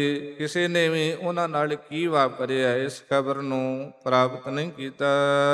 ਕਿਸੇ ਨੇ ਵੀ ਉਹਨਾਂ ਨਾਲ ਕੀ ਵਾਪਰਿਆ ਇਸ ਖਬਰ ਨੂੰ ਪ੍ਰਾਪਤ ਨਹੀਂ ਕੀਤਾ।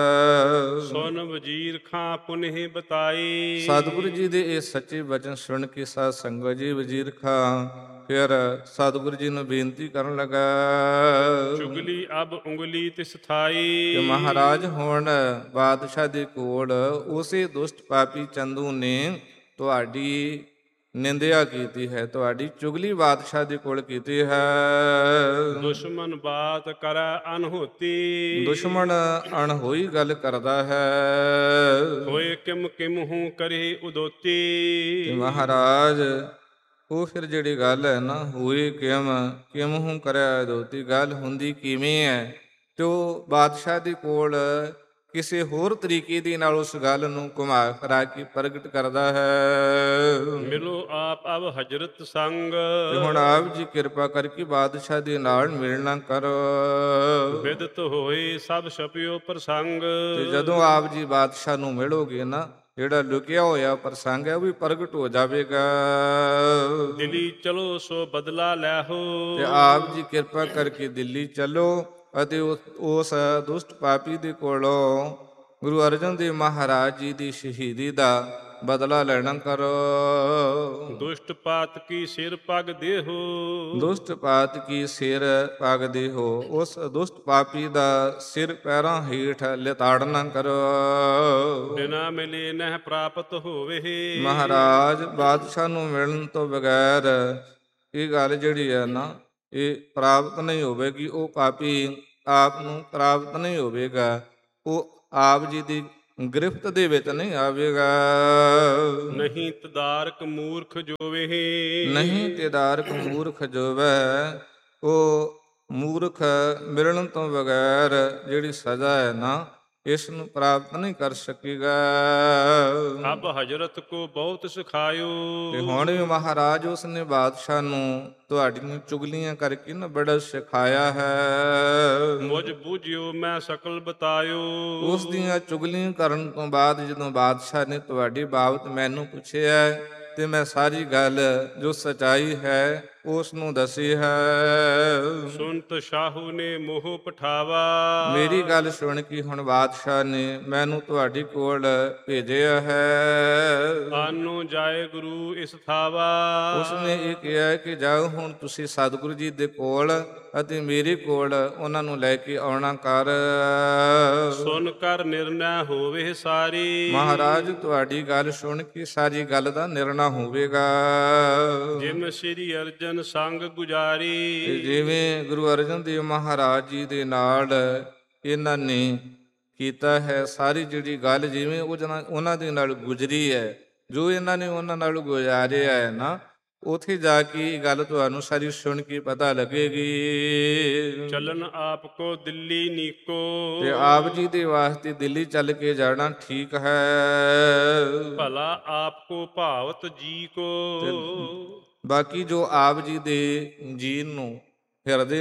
ਸੁਨ ਵਜ਼ੀਰ ਖਾਂ ਪੁਨਿ ਬਤਾਈ। ਸਤਿਗੁਰੂ ਜੀ ਦੇ ਇਹ ਸੱਚੇ ਬਚਨ ਸੁਣ ਕੇ ਸਾਧ ਸੰਗਤ ਜੀ ਵਜ਼ੀਰ ਖਾਂ ਫਿਰ ਸਤਿਗੁਰੂ ਜੀ ਨੂੰ ਬੇਨਤੀ ਕਰਨ ਲੱਗਾ ਚੁਗਲੀ ਅਬ ਉਂਗਲੀ ਤਿਸ ਥਾਈ। ਕਿ ਮਹਾਰਾਜ ਹੁਣ ਬਾਦਸ਼ਾਹ ਦੇ ਕੋਲ ਉਸੇ ਦੁਸ਼ਟ ਪਾਪੀ ਚੰਦੂ ਨੇ ਤੁਹਾਡੀ ਨਿੰਦਿਆ ਕੀਤੀ ਹੈ, ਤੁਹਾਡੀ ਚੁਗਲੀ ਬਾਦਸ਼ਾਹ ਦੇ ਕੋਲ ਕੀਤੀ ਹੈ। ਦੁਸ਼ਮਨ ਬਾਤ ਕਰੈ ਅਨਹੋਤੀ। ਦੁਸ਼ਮਣ ਅਣਹੋਈ ਗੱਲ ਕਰਦਾ ਹੈ। ਹੋਏ ਕਿਮ ਕਿਮਹੂ ਕਰੇ ਉਦੋਤੀ। ਕਿ ਮਹਾਰਾਜ ਉਹ ਫਿਰ ਜਿਹੜੀ ਗੱਲ ਹੈ ਨਾ, ਹੋਏ ਕਿਮਹੂ ਕਰਿਆ ਉਦੋਤੀ, ਗੱਲ ਹੁੰਦੀ ਕਿਵੇਂ ਹੈ ਤੇ ਉਹ ਬਾਦਸ਼ਾਹ ਦੇ ਕੋਲ ਕਿਸੇ ਹੋਰ ਤਰੀਕੇ ਦੇ ਨਾਲ ਉਸ ਗੱਲ ਨੂੰ ਘੁਮਾ ਫਿਰਾ ਕੇ ਪ੍ਰਗਟ ਕਰਦਾ ਹੈ। ਮਿਲੋ ਆਪ ਅਬ ਹਜ਼ਰਤ ਸੰਗ। ਤੇ ਹੁਣ ਆਪ ਜੀ ਕਿਰਪਾ ਕਰਕੇ ਬਾਦਸ਼ਾਹ ਦੇ ਨਾਲ ਮਿਲਣਾ ਕਰੋ। ਵਿਦਤ ਹੋਏ ਸਭ ਛਪਿਓ ਪ੍ਰਸੰਗ। ਤੇ ਜਦੋਂ ਆਪ ਜੀ ਬਾਦਸ਼ਾਹ ਨੂੰ ਮਿਲੋਗੇ ਨਾ, ਜਿਹੜਾ ਲੁਕਿਆ ਹੋਇਆ ਪ੍ਰਸੰਗ ਹੈ ਉਹ ਵੀ ਪ੍ਰਗਟ ਹੋ ਜਾਵੇਗਾ। ਦਿੱਲੀ ਚਲੋ ਸੋ ਬਦਲਾ ਲੈ ਹੋ। ਤੇ ਆਪ ਜੀ ਕਿਰਪਾ ਕਰਕੇ ਦਿੱਲੀ ਚੱਲੋ ਅਤੇ ਉਸ ਦੁਸ਼ਟ ਪਾਪੀ ਦੇ ਕੋਲੋਂ ਗੁਰੂ ਅਰਜਨ ਦੇਵ ਮਹਾਰਾਜ ਜੀ ਦੀ ਸ਼ਹੀਦੀ ਦਾ ਬਦਲਾ ਲੈਣਾ ਕਰੋ। ਦੁਸ਼ਟ ਪਾਤ ਕੀ ਸਿਰ ਪਗ ਦੇਹੋ। ਦੁਸ਼ਟ ਪਾਤ ਕੀ ਸਿਰ ਪਗ ਦੇਹੋ, ਉਸ ਦੁਸ਼ਟ ਪਾਪੀ ਦਾ ਸਿਰ ਪੈਰਾਂ ਹੇਠ ਲਿਤਾੜਨਾ ਕਰੋ। ਬਿਨਾ ਮਿਲੇ ਨਹਿ ਪ੍ਰਾਪਤ ਹੋਵੇ। ਮਹਾਰਾਜ ਬਾਦਸ਼ਾਹ ਨੂੰ ਮਿਲਣ ਤੋਂ ਬਗੈਰ ਇਹ ਗੱਲ ਜਿਹੜੀ ਹੈ ਨਾ, ਇਹ ਪ੍ਰਾਪਤ ਨਹੀਂ ਹੋਵੇਗੀ। ਉਹ ਪਾਪੀ ਆਪ ਨੂੰ ਪ੍ਰਾਪਤ ਨਹੀਂ ਹੋਵੇਗਾ, ਉਹ ਆਪ ਜੀ ਦੀ ਗ੍ਰਿਫਤ ਦੇ ਵਿੱਚ ਨਹੀਂ ਆਵੇਗਾ। ਨਹੀਂ ਤਦਾਰਕ ਮੂਰਖ ਜੋਵੇ। ਨਹੀਂ ਤਦਾਰਕ ਮੂਰਖ ਜੋਵੇ, ਉਹ ਮੂਰਖ ਮਿਲਣ ਤੋਂ ਬਗੈਰ ਜਿਹੜੀ ਸਜ਼ਾ ਹੈ ਨਾ, ਇਸ ਨੂੰ ਪ੍ਰਾਪਤ ਨਹੀਂ ਕਰ ਸਕੇਗਾ। ਅਬ ਹਜ਼ਰਤ ਕੋ ਬਹੁਤ ਸਿਖਾਇਓ। ਤੇ ਹੁਣ ਵੀ ਮਹਾਰਾਜ ਉਸਨੇ ਬਾਦਸ਼ਾਹ ਨੂੰ ਤੁਹਾਡੀਆਂ ਚੁਗਲੀਆਂ ਕਰਕੇ ਨਾ ਬੜਾ ਸਿਖਾਇਆ ਹੈ। ਮੁਝ ਬੂਝਿਓ ਮੈਂ ਸਕਲ ਬਤਾਇਓ। ਉਸ ਦੀਆਂ ਚੁਗਲੀਆਂ ਕਰਨ ਤੋਂ ਬਾਅਦ ਜਦੋਂ ਬਾਦਸ਼ਾਹ ਨੇ ਤੁਹਾਡੀ ਬਾਬਤ ਮੈਨੂੰ ਪੁੱਛਿਆ ਤੇ ਮੈਂ ਸਾਰੀ ਗੱਲ ਜੋ ਸਚਾਈ ਹੈ ਉਸ ਨੂੰ ਦੱਸੀ ਹੈ। ਸੁਨਤ ਸ਼ਾਹੂ ਨੇ ਮੋਹ ਪਠਾਵਾ। ਮੇਰੀ ਗੱਲ ਸੁਣ ਕੇ ਹੁਣ ਬਾਦਸ਼ਾਹ ਨੇ ਮੈਨੂੰ ਤੁਹਾਡੇ ਕੋਲ ਭੇਜਿਆ ਹੈ। ਆਨੋ ਜਾਏ ਗੁਰੂ ਇਸ ਥਾਵਾ। ਉਸਨੇ ਇਹ ਕਿਹਾ ਕਿ ਜਾਓ ਹੁਣ ਤੁਸੀਂ ਸਤਿਗੁਰੂ ਜੀ ਦੇ ਕੋਲ ਅਤੇ ਮੇਰੇ ਕੋਲ ਉਹਨਾਂ ਨੂੰ ਲੈ ਕੇ ਆਉਣਾ ਕਰ। ਸੁਨ ਕਰ ਨਿਰਣੈ ਹੋਵੇ ਸਾਰੀ। ਮਹਾਰਾਜ ਤੁਹਾਡੀ ਗੱਲ ਸੁਣ ਕੇ ਸਾਰੀ ਗੱਲ ਦਾ ਨਿਰਣਾ ਹੋਵੇਗਾ। ਜਿਮ ਸ੍ਰੀ ਅਰਜਨ ਸੰਗ ਗੁਜਾਰੀ। ਜਿਵੇਂ ਗੁਰੂ ਅਰਜਨ ਦੇਵ ਮਹਾਰਾਜ ਜੀ ਦੇ ਨਾਲ ਇਹਨਾਂ ਨੇ ਕੀਤਾ ਹੈ, ਸਾਰੀ ਜਿਹੜੀ ਗੱਲ ਜਿਵੇਂ ਉਹਨਾਂ ਦੇ ਨਾਲ ਗੁਜ਼ਰੀ ਹੈ, ਜੋ ਇਹਨਾਂ ਨੇ ਉਹਨਾਂ ਨਾਲ ਗੁਜ਼ਾਰਿਆ ਹੈ ਨਾ, ਉੱਥੇ ਜਾ ਕੇ ਇਹ ਗੱਲ ਤੁਹਾਨੂੰ ਸਾਰੀ ਸੁਣ ਕੇ ਪਤਾ ਲੱਗੇਗੀ। ਚੱਲਨ ਆਪ ਕੋ ਦਿੱਲੀ ਨੀਕੋ। ਤੇ ਆਪ ਜੀ ਦੇ ਵਾਸਤੇ ਦਿੱਲੀ ਚੱਲ ਕੇ ਜਾਣਾ ਠੀਕ ਹੈ। ਭਲਾ ਆਪ ਕੋ ਭਾਵਤ ਜੀ ਕੋ। ਬਾਕੀ ਜੋ ਆਪ ਜੀ ਦੇ ਜੀ ਨੂੰ ਹਿਰਦੇ